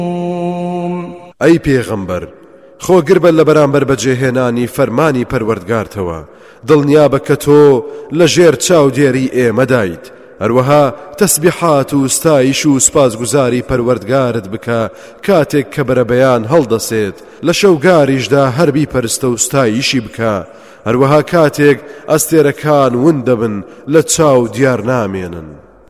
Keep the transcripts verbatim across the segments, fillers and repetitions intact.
ئەی پێغەمبەر خۆ گربە لە بەرامبەر بەجێهێنانی فەرمانی پەروەردگارتەوە دڵنیابە کە تۆ لە ژێر چاودێری ئێمەدایت هەروەها تەسبیحات و ستایش و سپاسگوزاری پەروەردگارت بکە کاتێک کە بەرەبەیان هەڵدەسێت لە شەوگاریشدا هەر بیپەرستە و ستایشی بکە هەروەها کاتێک ئەستێرەکان ون دەبن لە چاو دیار نامێنن.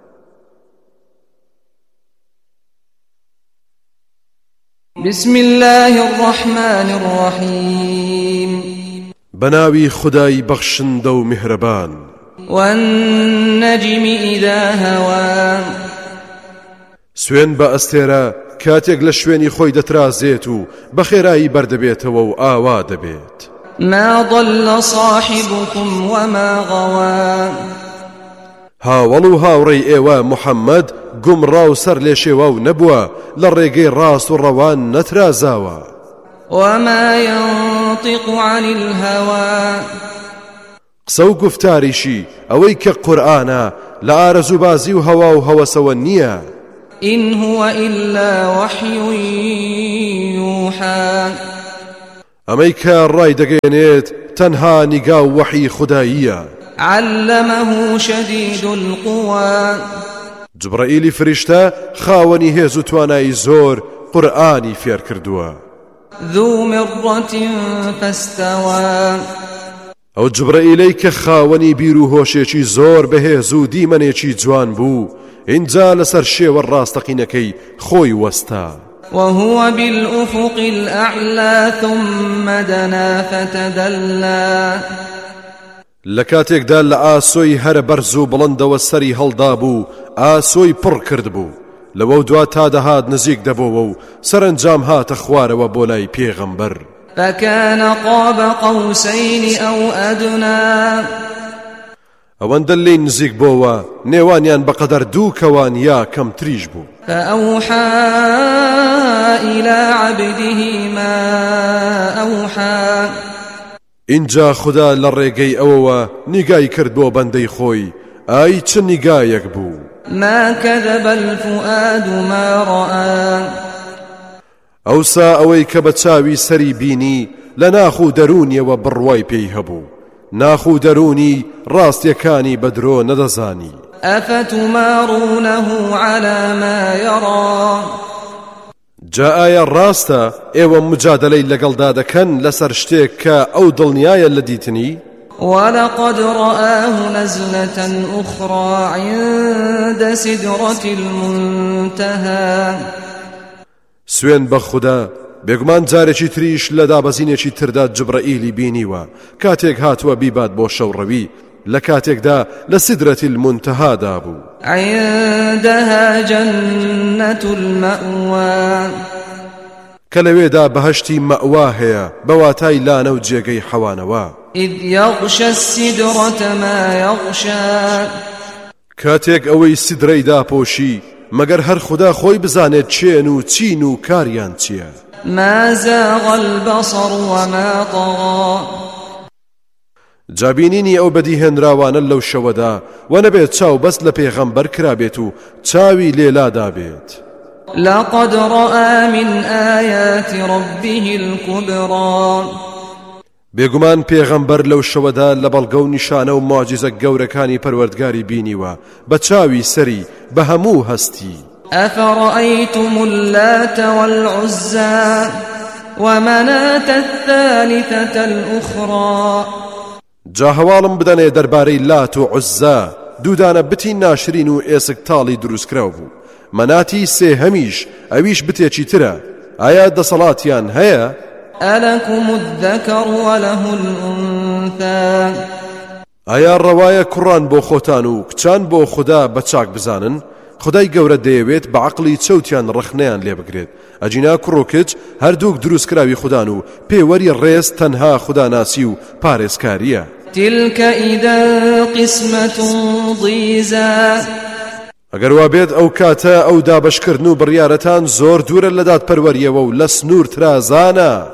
بسم الله الرحمن الرحيم بناوي خداي بخشن دو مهربان والنجم إذا هوى سوين بأستيرا كاتيق لشويني خوي دترازيتو بخيراي بردبيتو و آوا دبيت ما ضل صاحبكم وما غوى هاوڵ و هاوڕێی ئێوە محەممەد گومڕا و سەر لێ شێوە و نەبووە لە ڕێگەی ڕاست و ڕەوان نەترازاوە وما ينطق عن الهوى قسە و گفتاریشی ئەوەی کە قورئانە لە ئارەزوبازی و هەوا و هەوەسەوە نییە إن هو إلا وحي يوحى ئەمەی کە ڕای دەگەێنێت تەنها نیگا و وەحی خوداییە. علمه شديد القوى جبرائيل فرشتة خاوني هێز توانای زۆر قورئانی فێر کردووە. ذو مرة فاستوى ئەو جبرائیلەی کە خاوەنی بیر و هۆشێکی زۆر بەهێز و دیمەنێکی جوان بوو اینجا لەسەر شێوە ڕاستەقینەکەی خۆی وەستا. وهو بالأفق الأعلى ثم دنا فتدلى لكاتێکدا لە ئاسۆی هەرە بەرز و بڵندەوە سەری هەڵدا بوو ئاسۆی پڕ کرد بوو لەوە دوا تا دەهات نزیک دەبەوە و سەرنجام هاتە خوارەوە بۆ لای پێغەمبەر. فكان قاب قوسين أو أدنى ئەوەندە لێی نزیک بۆوە نێوانیان بەقەدەر دوو کەوان یا کەم تریش بوو. فأوحى إلى عبده ما أوحى اینجا خدا لە ڕێگەی ئەوەوە نیگای کرد بۆ بەندەی خۆی ئای چ نیگایەک بوو. ما كذب الفؤاد ما رأى ئەوسا ئەوەی کە بە چاوی سەری بینی لە ناخ و دەرونیەوە بڕوای پێی هەبوو ناخ و دەرونی ڕاستیەکانی بەدرۆ نەدەزانی. أفتمارونه على ما يرى جا ئایا ڕاستە ئێوە مجادلەی لەگەڵدا دەکەن لەسەر شتێک کە ئەو دڵنیایە لە دیتنی؟ ولقد رآه نزلة أخرى عند سدرة المنتهى سوێن بە خوددا بێگومان جارێکی تریش لە دابەزینێکی تردا جبرائیلی بینیوە کاتێک هاتووە بیبات بۆ شەوڕەوی لە کاتێکدا لە سدرەتی المنتەهادا بوو. عندها جنة المأوى کە لەوێدا بەهەشتی مەئوا هەیە بەواتای لانە و جێگەی حەوانەوە. إذ يغشى السدرة ما يغشى کاتێک ئەوەی سدرەی داپۆشی مەگەر هەر خوددا خۆی بزانێت چێن و چین و کاریان چییە. ما زاغ البصر وما طغى جابینینی ئەو بەدیهێنراوانە لەو شەوەدا و نەبێت چاو بەست لە پێغەمبەر کرابێت و چاوی لێلادا بێت. لقد رأى من آيات ربه الكبرى بێگومان پێغەمبەر لەو شەوەدا لە بەڵگە و نیشانە و معجزە گەورەکانی پەروەردگاری بینیوە بە چاوی سەری بە هەموو هەستی. أفرأيتم اللات والعزى ومناة الثالثة الأخرى جا هەواڵم بدەنێ دەربارەی لات و عوزا دوودانە بتی ناشرین و ئێسک تاڵی دروستکراو بوو مەناتی سێ هەمیش ئەویش بتێکی ترە ئایا دەسەڵاتیان هەیە؟ ألكم الذكر وله الأنثى ئایا ڕەوایە کوڕان بۆ خۆتان و کچان بۆ خوددا بە چاک بزانن؟ خدای گەورە دەیەوێت بە عەقڵی چەوتیان ڕخنەیان لێ بگرێت ئەجینا کوڕ و کچ هەردووک دروستکراوی خوددان و پێوەری ڕێز تەنها خوداناسی و پارێزکاریە. تلك إذا قسمة ضيزى ئەگەر وا بێت ئەو کاتە ئەو دابەشکردن و بڕیارەتان زۆر دوورە لە دادپەروەریەوە و لە سنوور ترازانە.